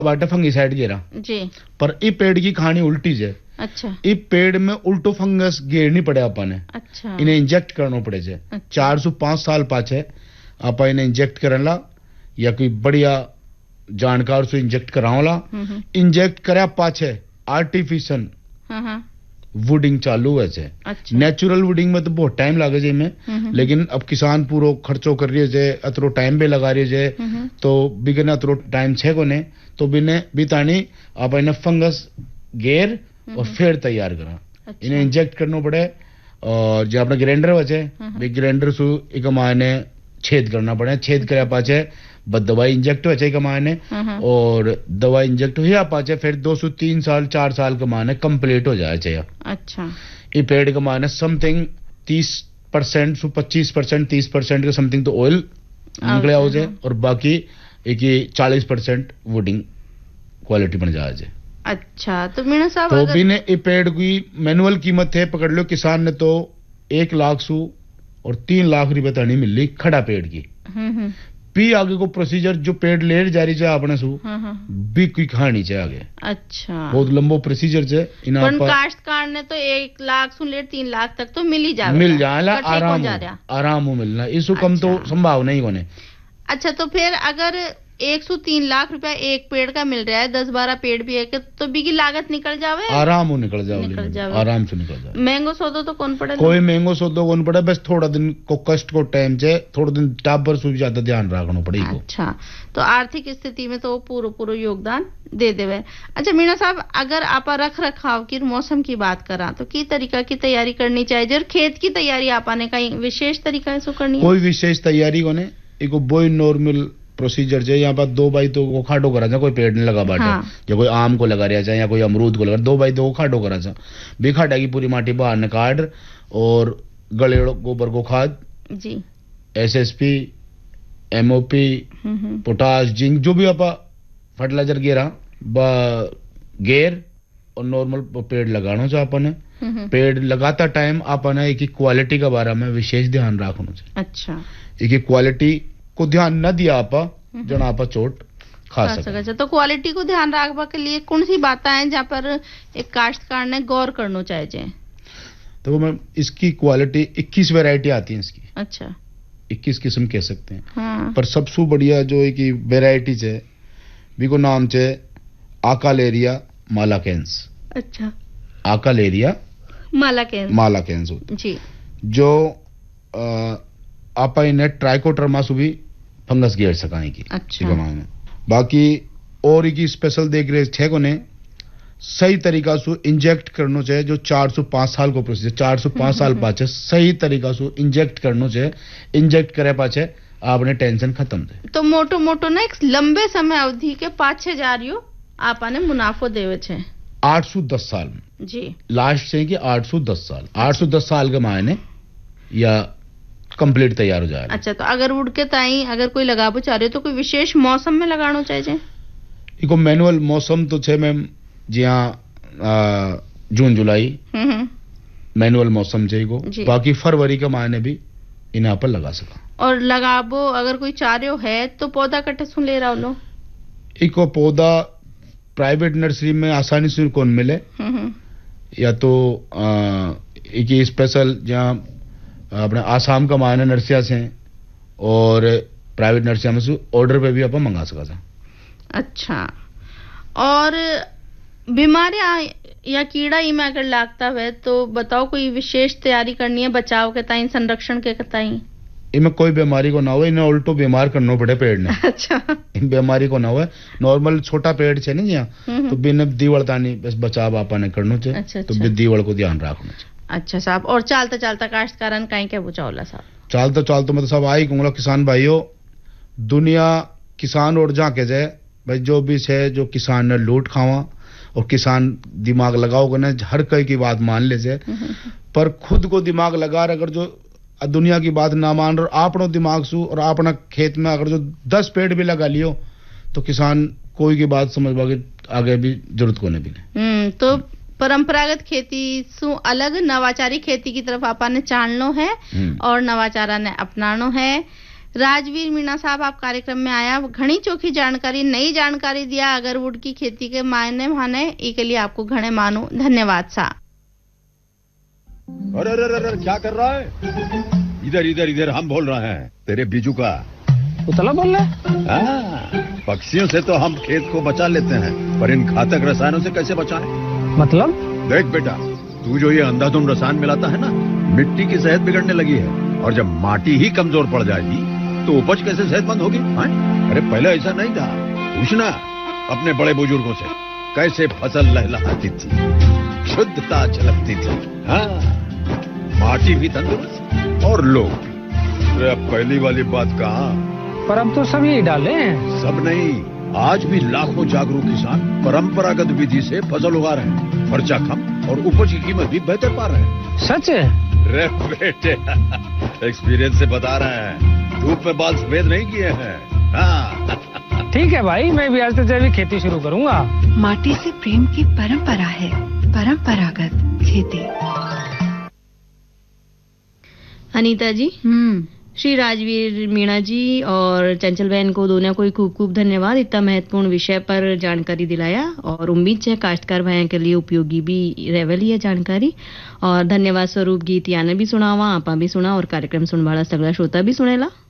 बाटे फंगिसाइड घेरा जी। पर ई पेड़ की कहानी उल्टी है। अच्छा। ई पेड़ में उल्टो फंगस घेरनी पड़े अपन। अच्छा। इन्हें इंजेक्ट करना पड़े छे। अच्छा। 405 साल पाछे आप इन्हें इंजेक्ट करला या कोई बढ़िया जानकार से इंजेक्ट करावला। इंजेक्ट करया पाछे आर्टिफिशियल वुडिंग चालू है छे। अच्छा। नेचुरल वुडिंग में तो बहुत टाइम लागे छे में, लेकिन अब किसान पूरो खर्चो कर रही है, अतरो टाइम भी लगा रही है, तो बिगन अतरो टाइम छे कोने, तो बिने बितानी आप इन्हें फंगस घेर और फिर तैयार करा। अच्छा। इन्हें इंजेक्ट करना पड़े और जो अपना ग्राइंडर बचे ग्राइंडर सु एक मायने छेद करना पड़े। छेद करया पाछे दवाई इंजेक्ट हो जाए कमाने और दवाई इंजेक्ट हुआ पाचे फिर 203 साल 4 साल कमाने कंप्लीट हो जाए चाहिए। अच्छा। ये पेड़ कमाने समथिंग 30% से 25% 30% का समथिंग तो ऑयल निकले हो जाए और बाकी एक 40% वुडिंग क्वालिटी बन जाए। अच्छा। तो मीणा साहब तो भी ने ये पेड़ की मैनुअल कीमत है पकड़ लो किसान ने तो 1 लाख सु और 3 लाख रुपए तनी मिल रही खड़ा पेड़ की। भी आगे को प्रोसीजर जो पेड़ ले जा रही है आपने सु भी कोई कहानी है आगे। अच्छा। बहुत लंबो प्रोसीजर है। पर काश्तकार ने तो 1 लाख से लेकर 3 लाख तक तो मिल ही जाएगा। मिल जाएगा आराम हो मिलना इसको कम तो संभावना ही होने। अच्छा। तो फिर अगर 103 लाख रुपया एक पेड़ का मिल रहा है, 10-12 पेड़ भी है तो बिकी लागत निकल जावे। आराम हो निकल जावे आराम से निकल जावे। महंगो सौदो तो कौन पड़े? कोई महंगो सौदो कौन पड़े, बस थोड़ा दिन को कष्ट को टाइम से थोड़ा दिन टाबर से ज्यादा ध्यान रखना पड़ेगा। अच्छा। तो आर्थिक स्थिति में तो पूरा योगदान दे देवे। अच्छा मीणा साहब अगर आप रख रखाव की मौसम की बात करा तो की तरीका की तैयारी करनी चाहिए और खेत की तैयारी आपाने का विशेष तरीका है करनी है? कोई विशेष तैयारी को नहीं बोई नॉर्मल प्रोसीजर है। यहाँ पर 2 बाई 2 को खाडो करा जा कोई पेड़ नहीं लगा बाटे। या कोई आम को लगा रहा या कोई अमरूद को लगा 2 बाई 2 को खाडो करा जा भी खाडा की पूरी माटी बाहर निकाल और गले गोबर को खाद जी SSP MOP पोटाश जिंक जो भी आप फर्टिलाइजर गेरा गेर और नॉर्मल पेड़ लगाना चाहिए अपन। पेड़ लगाता टाइम अपन एक क्वालिटी के बारे में विशेष ध्यान रखना चाहिए। अच्छा। एक क्वालिटी को ध्यान न दिया आप जना आप चोट खा सके। तो क्वालिटी को ध्यान रखने के लिए कौन सी बातें हैं जहाँ पर एक काश्तकार ने गौर करना चाहिए? तो मैं इसकी क्वालिटी 21 वैरायटी आती है इसकी। अच्छा। 21 किस्म कह सकते हैं। पर सबसे बढ़िया जो एक वैरायटी है बिको नाम है आकालेरिया मालाकेंस। अच्छा। आकालेरिया मालाकेंस जी। जो आप इन्हें ट्राइकोडर्मा से भी फंगस घेर सकाने की। अच्छा। बाकी और की स्पेशल देख रहे छे को ने सही तरीका से इंजेक्ट करना चाहिए। जो 405 साल को प्रोसीजर 405 साल पाचे सही तरीका से इंजेक्ट करना चाहिए। इंजेक्ट करे पाचे आपने टेंशन खत्म थे। तो मोटो ना एक लंबे समय अवधि के पाछे जा रही हो आपने मुनाफो देवे छे 810 साल में जी लास्ट से कि 810 साल 810 साल के मायने या कंप्लीट तैयार हो जाएगा। अच्छा। तो अगर उड़ के ताई अगर कोई लगाबो चाह रहे हो तो कोई विशेष मौसम में लगाना चाहिए? इको मैनुअल मौसम तो छे मैम जिया जून जुलाई मैनुअल मौसम चाहिए। बाकी फरवरी के मायने भी इन्हें पर लगा सका। और लगाबो अगर कोई चाह रहे हो है तो पौधा कट्टे सुन ले रहा लो? इको पौधा प्राइवेट नर्सरी में आसानी से कौन मिले या तो एक स्पेशल जहाँ अपने आसाम का मायने नर्सिया से और प्राइवेट नर्सिया में से ऑर्डर पे भी आप मंगा सका था। अच्छा। और बीमारियां या कीड़ा इमा अगर लागता है तो बताओ कोई विशेष तैयारी करनी है बचाव के ताई संरक्षण के ताई? इनमें कोई बीमारी को ना हो इन्हें उल्टो बीमार करना पड़े पेड़ ने। अच्छा। इन बीमारी को ना हो नॉर्मल छोटा पेड़ छे नहीं यहाँ तो बिन दीवड़ तानी बस बचाव आपने करना चाहिए। अच्छा। तो दीवड़ को ध्यान रखना चाहिए। अच्छा साहब। और चालता काश्तकारन कहीं क्या बुझाओला साहब? चालता मैं तो सब आई कहूंगा किसान भाइयों दुनिया किसान और जाके जाए भाई जो भी है जो किसान ने लूट खावा और किसान दिमाग लगाओगे ना हर कई की बात मान ले जाए पर खुद को दिमाग लगा अगर जो दुनिया की बात ना मान रहे आपनो दिमाग सु और अपना खेत में अगर जो 10 पेड़ भी लगा लियो तो किसान कोई की बात समझ आगे भी जरूरत को नहीं भी। तो परंपरागत खेती सु अलग नवाचारी खेती की तरफ आपने चालनो है और नवाचारा ने अपनानो है। राजवीर मीणा साहब आप कार्यक्रम में आया, घनी चोखी जानकारी, नई जानकारी दिया अगर वुड की खेती के मायने माने के लिए आपको घने मानो धन्यवाद सा। अरे अरे अरे क्या कर रहा है? इधर इधर इधर, हम बोल रहे हैं तेरे बीजू का। उतला बोल रहा है? पक्षियों से तो हम खेत को बचा लेते हैं, पर इन घातक रसायनों से कैसे बचाएं? मतलब? देख बेटा, तू जो ये अंधाधुंध रसायन मिलाता है ना, मिट्टी की सेहत बिगड़ने लगी है, और जब माटी ही कमजोर पड़ जाएगी तो उपज कैसे सेहतमंद होगी? अरे पहले ऐसा नहीं था, पूछना अपने बड़े बुजुर्गों से, कैसे फसल लहलहाती थी, शुद्धता झलकती थी। हाँ, माटी भी तंदुरुस्त और लोग भी। अब पहली वाली बात कहाँ? पर अब तो सब यही डाले हैं। सब नहीं, आज भी लाखों जागरूक किसान परंपरागत विधि से फसल उगा रहे हैं, खर्चा कम और उपज की कीमत भी बेहतर पा रहे हैं। सच है? रे बेटे, एक्सपीरियंस से बता रहे हैं, धूप में बाल सफेद नहीं किए हैं। हाँ। ठीक है भाई, मैं भी आज से जैविक खेती शुरू करूंगा। माटी से प्रेम की परंपरा है, परंपरागत खेती। अनीता जी, श्री राजवीर मीणा जी और चंचल बहन को दोनों को खूब खूब धन्यवाद, इतना महत्वपूर्ण विषय पर जानकारी दिलाया, और उम्मीद है काश्तकार भाइयों के लिए उपयोगी भी रहेली है जानकारी। और धन्यवाद स्वरूप गीत याने भी सुनावा, आपा भी सुना और कार्यक्रम सुनवाड़ा सगला श्रोता भी सुनेला।